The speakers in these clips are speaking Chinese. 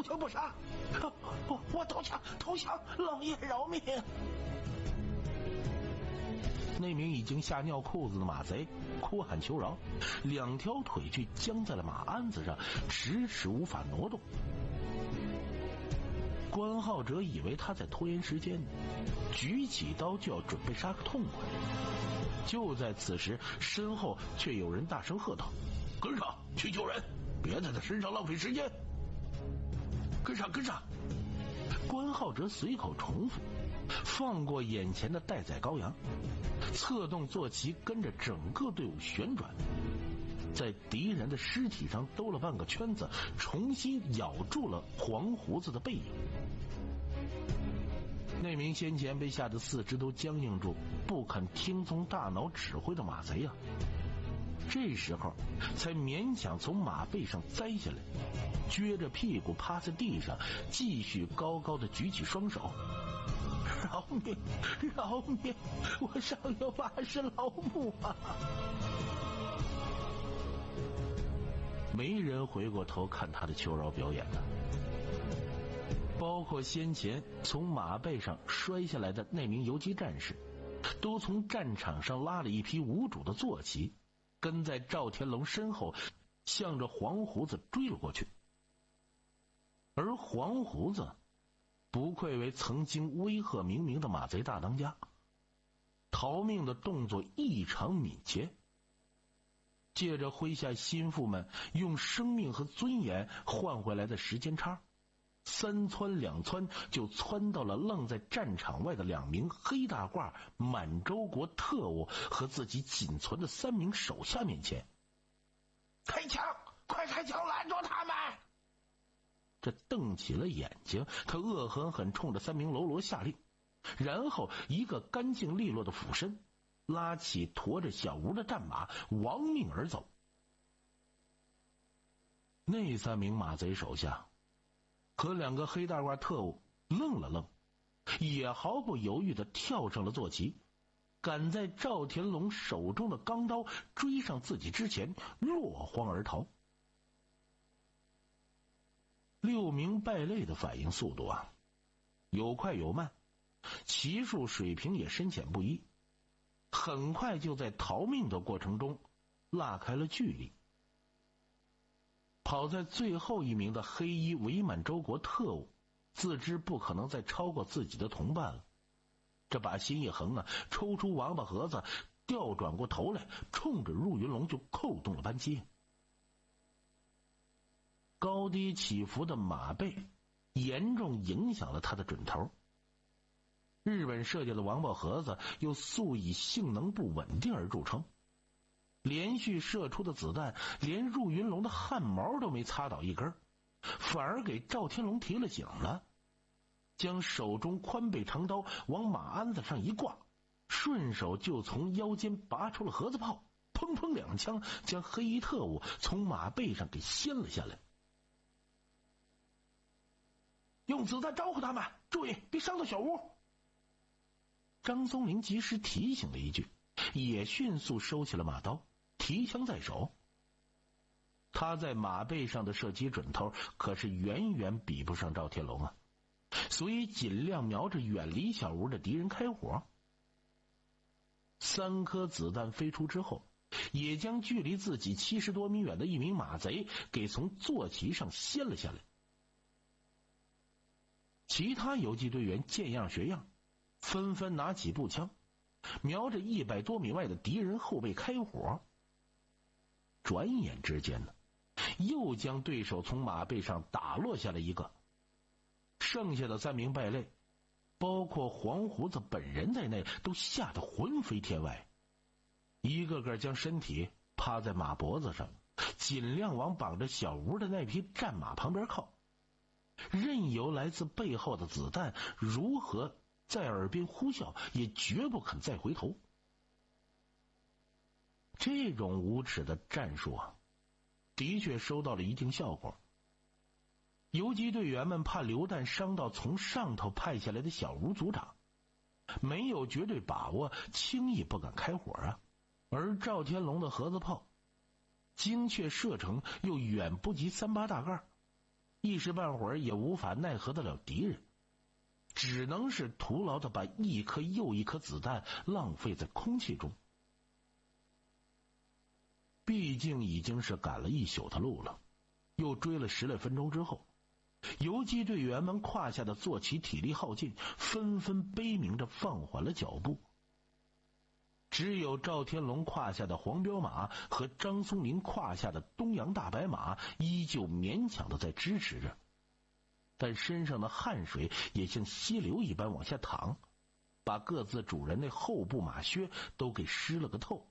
情不杀。我投降，老爷饶命！那名已经吓尿裤子的马贼哭喊求饶，两条腿却僵在了马鞍子上，迟迟无法挪动。关浩哲以为他在拖延时间，举起刀就要准备杀个痛快。就在此时，身后却有人大声喝道：“跟上，去救人，别在他身上浪费时间。”跟上！关浩哲随口重复，放过眼前的待宰羔羊，策动坐骑跟着整个队伍旋转，在敌人的尸体上兜了半个圈子，重新咬住了黄胡子的背影。那名先前被吓得四肢都僵硬住，不肯听从大脑指挥的马贼这时候才勉强从马背上栽下来，撅着屁股趴在地上，继续高高的举起双手：“饶命！我上有80老母啊！”没人回过头看他的求饶表演了，包括先前从马背上摔下来的那名游击战士，都从战场上拉了一批无主的坐骑，跟在赵天龙身后，向着黄胡子追了过去。而黄胡子不愧为曾经威吓冥冥的马贼大当家，逃命的动作异常敏捷，借着麾下心腹们用生命和尊严换回来的时间差，3窜2窜就窜到了愣在战场外的2名黑大褂满洲国特务和自己仅存的3名手下面前。开枪！快开枪拦住他们！这瞪起了眼睛，他恶狠狠冲着3名喽啰下令，然后一个干净利落的俯身，拉起驮着小吴的战马，亡命而走。那3名马贼手下和2个黑大褂特务愣了愣，也毫不犹豫地跳上了坐骑，赶在赵天龙手中的钢刀追上自己之前落荒而逃。6名败类的反应速度有快有慢，骑术水平也深浅不一，很快就在逃命的过程中拉开了距离。跑在最后一名的黑衣伪满洲国特务自知不可能再超过自己的同伴了，这把心一横抽出王八盒子，调转过头来，冲着入云龙就扣动了扳机。高低起伏的马背严重影响了他的准头，日本设计的王八盒子又素以性能不稳定而著称，连续射出的子弹连入云龙的汗毛都没擦倒一根，反而给赵天龙提了醒了，将手中宽背长刀往马鞍子上一挂，顺手就从腰间拔出了盒子炮，砰砰2枪将黑衣特务从马背上给掀了下来。用子弹招呼他们，注意别伤到小吴。张松林及时提醒了一句，也迅速收起了马刀，提枪在手。他在马背上的射击准头可是远远比不上赵天龙所以尽量瞄着远离小吴的敌人开火。3颗子弹飞出之后，也将距离自己70多米远的一名马贼给从坐骑上掀了下来。其他游击队员见样学样，纷纷拿起步枪，瞄着100多米外的敌人后背开火。转眼之间又将对手从马背上打落下来一个。剩下的3名败类，包括黄胡子本人在内，都吓得魂飞天外，一个个将身体趴在马脖子上，尽量往绑着小吴的那匹战马旁边靠，任由来自背后的子弹如何在耳边呼啸，也绝不肯再回头。这种无耻的战术的确收到了一定效果。游击队员们怕流弹伤到从上头派下来的小吴组长，没有绝对把握，轻易不敢开火而赵天龙的盒子炮精确射程又远不及38大盖， 一时半会儿也无法奈何得了敌人，只能是徒劳的把一颗又一颗子弹浪费在空气中。毕竟已经是赶了一宿的路了，又追了10来分钟之后，游击队员们胯下的坐骑体力耗尽，纷纷悲鸣着放缓了脚步。只有赵天龙胯下的黄骠马和张松林胯下的东洋大白马依旧勉强的在支持着，但身上的汗水也像溪流一般往下淌，把各自主人那后部马靴都给湿了个透。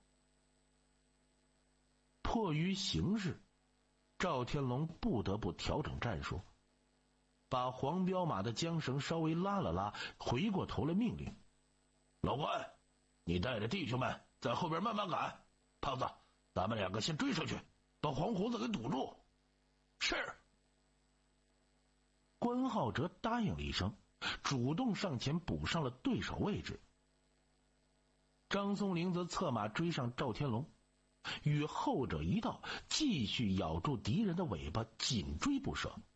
迫于形势，赵天龙不得不调整战术，把黄骠马的缰绳稍微拉了拉，回过头来命令：老关，你带着弟兄们在后边慢慢赶，胖子，咱们2个先追上去，把黄胡子给堵住。是。关浩哲答应了一声，主动上前补上了对手位置。张松林则策马追上赵天龙，与后者一道，继续咬住敌人的尾巴，紧追不舍。